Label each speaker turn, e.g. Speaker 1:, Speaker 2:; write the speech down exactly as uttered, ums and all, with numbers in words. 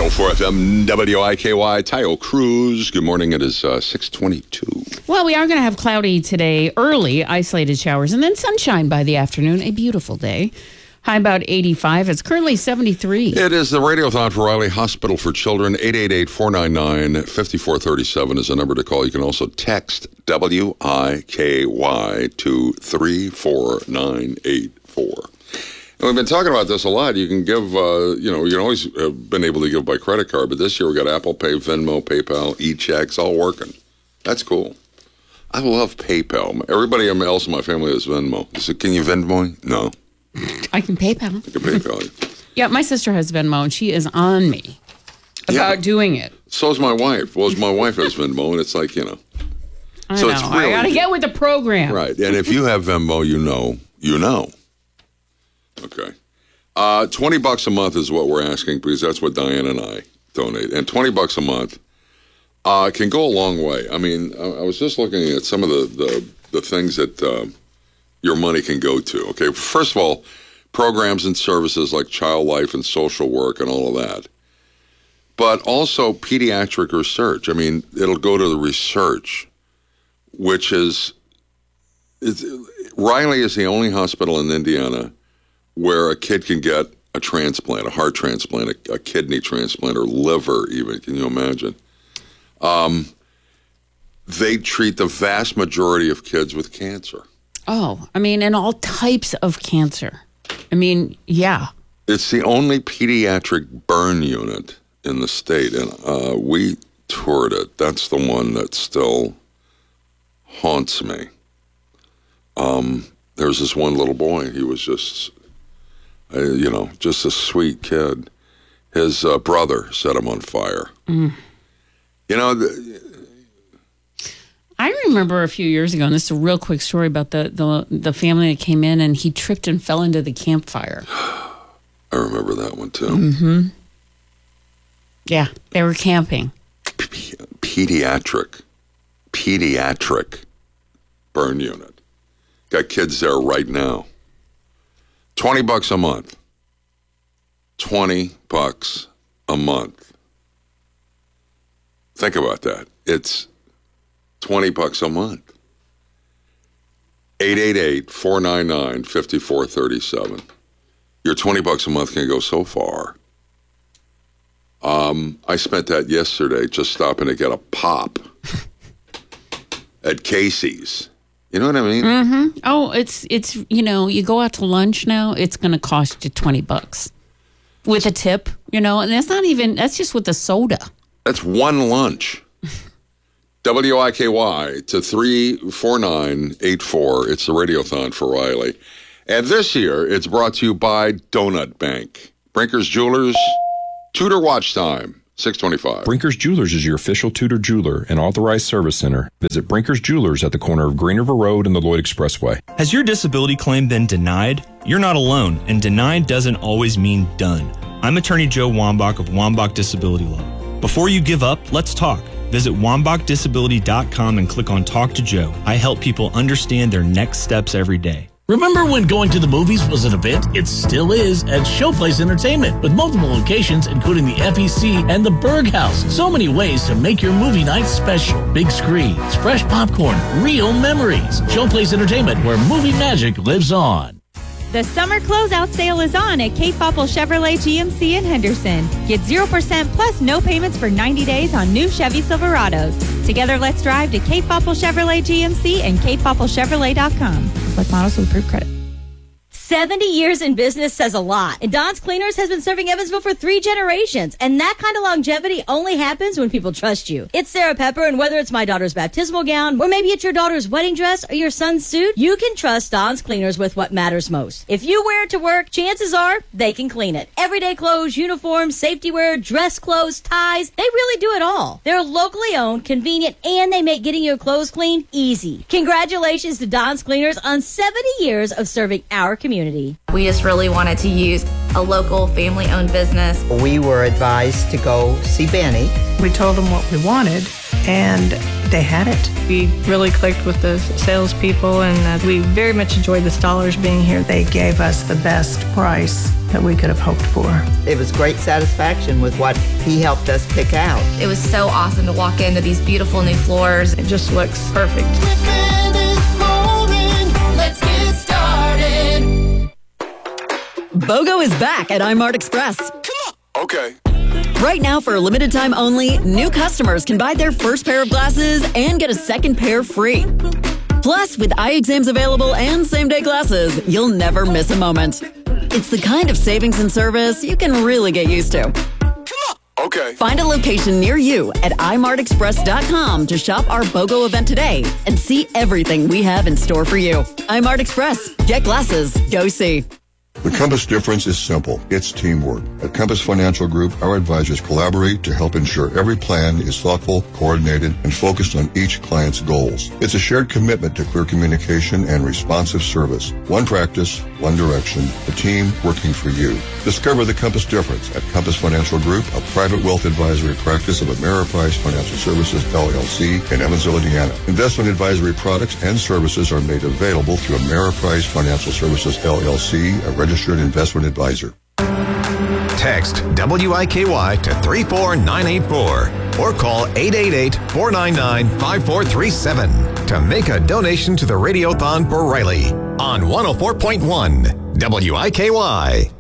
Speaker 1: oh four F M W I K Y, Tayo Cruz. Good morning. It is uh, six twenty-two.
Speaker 2: Well, we are going to have cloudy today, early isolated showers, and then sunshine by the afternoon. A beautiful day. High about eighty-five. It's currently seventy-three.
Speaker 1: It is the Radiothon for Riley Hospital for Children. eight eight eight, four nine nine, five four three seven is the number to call. You can also text W I K Y to three four nine eight four. And we've been talking about this a lot. You can give, uh, you know, you've always have been able to give by credit card, but this year we got Apple Pay, Venmo, PayPal, e-checks, all working. That's cool. I love PayPal. Everybody else in my family has Venmo. I said, can you Venmo me? No.
Speaker 2: I can PayPal.
Speaker 1: I can PayPal you.
Speaker 2: Yeah, my sister has Venmo, and she is on me about
Speaker 1: yeah.
Speaker 2: doing it.
Speaker 1: So is my wife. Well, my wife has Venmo, and it's like, you know.
Speaker 2: I
Speaker 1: so
Speaker 2: know.
Speaker 1: It's really,
Speaker 2: I got to get with the program.
Speaker 1: Right. And if you have Venmo, you know, you know. Okay. Uh, twenty bucks a month is what we're asking because that's what Diane and I donate. And twenty bucks a month uh, can go a long way. I mean, I, I was just looking at some of the, the, the things that uh, your money can go to. Okay. First of all, programs and services like child life and social work and all of that. But also pediatric research. I mean, it'll go to the research, which is, it's, Riley is the only hospital in Indiana where a kid can get a transplant, a heart transplant, a, a kidney transplant, or liver even. Can you imagine? Um, they treat the vast majority of kids with cancer.
Speaker 2: Oh, I mean, and all types of cancer. I mean, yeah.
Speaker 1: It's the only pediatric burn unit in the state, and uh, we toured it. That's the one that still haunts me. Um, there's this one little boy. He was just... Uh, you know, just a sweet kid. His uh, brother set him on fire. Mm. You know, the,
Speaker 2: I remember a few years ago, and this is a real quick story about the, the the family that came in, and he tripped and fell into the campfire.
Speaker 1: I remember that one too.
Speaker 2: Mm-hmm. Yeah, they were camping.
Speaker 1: P- pediatric, pediatric burn unit. Got kids there right now. twenty bucks a month. twenty bucks a month. Think about that. It's twenty bucks a month. eight eight eight, four nine nine, five four three seven. Your twenty bucks a month can go so far. Um, I spent that yesterday just stopping to get a pop at Casey's. You know what I mean?
Speaker 2: Mm-hmm. Oh, it's, it's you know, you go out to lunch now, it's going to cost you twenty bucks with a tip, you know, and that's not even, that's just with the soda.
Speaker 1: That's one lunch. W I K Y to three four nine eight four. It's the Radiothon for Riley. And this year, it's brought to you by Donut Bank. Brinker's Jewelers, Tudor Watch Time. six twenty-five.
Speaker 3: Brinker's Jewelers is your official Tudor jeweler and authorized service center. Visit Brinker's Jewelers at the corner of Green River Road and the Lloyd Expressway.
Speaker 4: Has your disability claim been denied? You're not alone, and denied doesn't always mean done. I'm attorney Joe Wambach of Wambach Disability Law. Before you give up, let's talk. Visit wambach disability dot com and click on Talk to Joe. I help people understand their next steps every day.
Speaker 5: Remember when going to the movies was an event? It still is at Showplace Entertainment, with multiple locations including the F E C and the Berg House. So many ways to make your movie night special. Big screens, fresh popcorn, real memories. Showplace Entertainment, where movie magic lives on.
Speaker 6: The summer closeout sale is on at Cape Popple Chevrolet G M C in Henderson. Get zero percent plus no payments for ninety days on new Chevy Silverados. Together, let's drive to Cape Popple Chevrolet G M C and cape popple chevrolet dot com. Select models with approved credit.
Speaker 7: seventy years in business says a lot. And Don's Cleaners has been serving Evansville for three generations. And that kind of longevity only happens when people trust you. It's Sarah Pepper, and whether it's my daughter's baptismal gown, or maybe it's your daughter's wedding dress or your son's suit, you can trust Don's Cleaners with what matters most. If you wear it to work, chances are they can clean it. Everyday clothes, uniforms, safety wear, dress clothes, ties, they really do it all. They're locally owned, convenient, and they make getting your clothes clean easy. Congratulations to Don's Cleaners on seventy years of serving our community.
Speaker 8: We just really wanted to use a local family-owned business.
Speaker 9: We were advised to go see Benny.
Speaker 10: We told them what we wanted, and they had it.
Speaker 11: We really clicked with the salespeople, and uh, we very much enjoyed the Stollers being here.
Speaker 10: They gave us the best price that we could have hoped for.
Speaker 9: It was great satisfaction with what he helped us pick out.
Speaker 8: It was so awesome to walk into these beautiful new floors.
Speaker 11: It just looks perfect.
Speaker 12: Let's get started.
Speaker 13: BOGO is back at iMart Express.
Speaker 1: Okay.
Speaker 13: Right now, for a limited time only, new customers can buy their first pair of glasses and get a second pair free. Plus, with eye exams available and same-day glasses, you'll never miss a moment. It's the kind of savings and service you can really get used to.
Speaker 1: Okay.
Speaker 13: Find a location near you at i mart express dot com to shop our BOGO event today and see everything we have in store for you. iMart Express. Get glasses. Go see.
Speaker 14: The Compass difference is simple. It's teamwork. At Compass Financial Group, our advisors collaborate to help ensure every plan is thoughtful, coordinated, and focused on each client's goals. It's a shared commitment to clear communication and responsive service. One practice, one direction, a team working for you. Discover the Compass difference at Compass Financial Group, a private wealth advisory practice of Ameriprise Financial Services, L L C, in Evansville, Indiana. Investment advisory products and services are made available through Ameriprise Financial Services, L L C, a registered investment advisor.
Speaker 15: Text W I K Y to three four nine eight four or call eight eight eight, four nine nine, five four three seven to make a donation to the Radiothon for Riley on one oh four point one W I K Y.